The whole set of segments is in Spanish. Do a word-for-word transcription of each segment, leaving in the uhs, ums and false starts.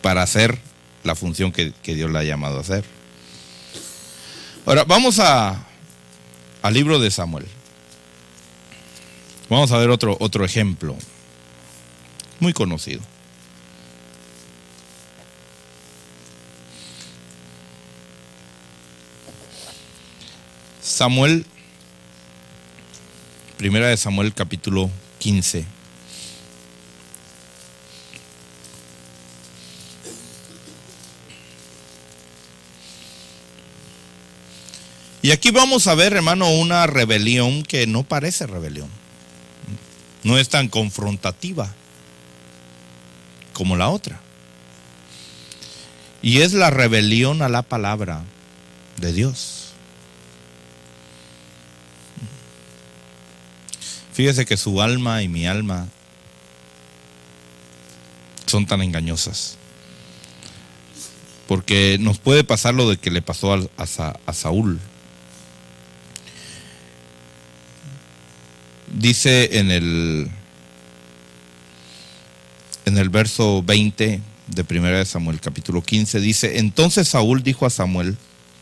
para hacer la función que, que Dios le ha llamado a hacer. Ahora, vamos a, al libro de Samuel. Vamos a ver otro, otro ejemplo, muy conocido. Samuel, primera de Samuel, capítulo quince. Y aquí vamos a ver, hermano, una rebelión que no parece rebelión. No es tan confrontativa como la otra. Y es la rebelión a la palabra de Dios. Fíjese que su alma y mi alma son tan engañosas. Porque nos puede pasar lo de que le pasó a, a, a Saúl. Dice en el, en el verso veinte de primera de Samuel, capítulo quince, dice: entonces Saúl dijo a Samuel: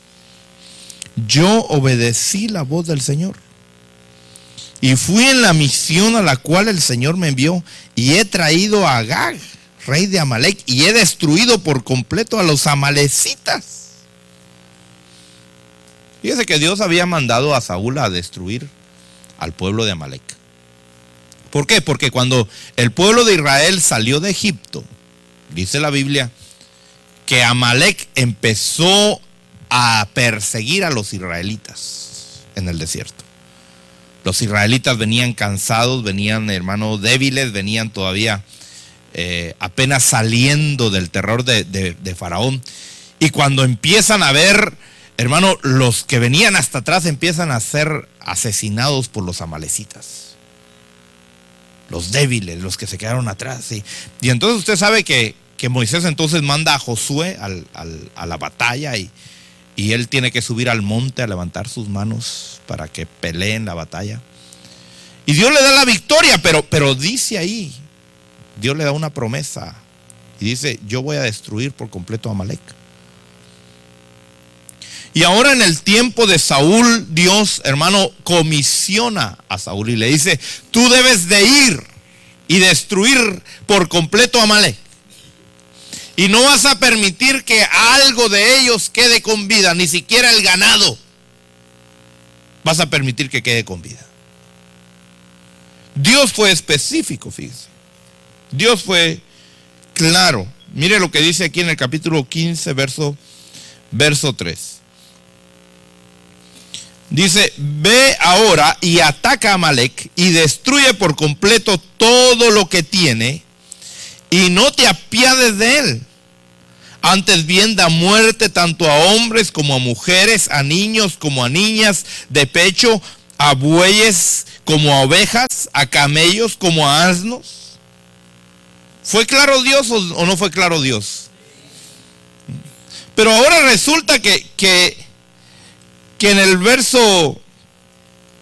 yo obedecí la voz del Señor y fui en la misión a la cual el Señor me envió, y he traído a Agag, rey de Amalec, y he destruido por completo a los amalecitas. Fíjese que Dios había mandado a Saúl a destruir al pueblo de Amalec. ¿Por qué? Porque cuando el pueblo de Israel salió de Egipto, dice la Biblia, que Amalec empezó a perseguir a los israelitas en el desierto. Los israelitas venían cansados, venían, hermanos, débiles, venían todavía eh, apenas saliendo del terror de, de, de Faraón. Y cuando empiezan a ver, hermano, los que venían hasta atrás empiezan a ser asesinados por los amalecitas. Los débiles, los que se quedaron atrás. ¿sí? Y entonces usted sabe que, que Moisés entonces manda a Josué al, al, a la batalla y, y él tiene que subir al monte a levantar sus manos para que peleen la batalla. Y Dios le da la victoria, pero, pero dice ahí, Dios le da una promesa y dice: yo voy a destruir por completo a Amalec. Y ahora en el tiempo de Saúl, Dios, hermano, comisiona a Saúl y le dice: tú debes de ir y destruir por completo a Amalec. Y no vas a permitir que algo de ellos quede con vida, ni siquiera el ganado vas a permitir que quede con vida. Dios fue específico, fíjese. Dios fue claro. Mire lo que dice aquí en el capítulo quince, verso, verso tres. Dice: ve ahora y ataca a Amalec y destruye por completo todo lo que tiene, y no te apiades de él. Antes bien da muerte tanto a hombres como a mujeres, a niños como a niñas de pecho, a bueyes como a ovejas, a camellos como a asnos. ¿Fue claro Dios o, o no fue claro Dios? Pero ahora resulta que, que, que en el verso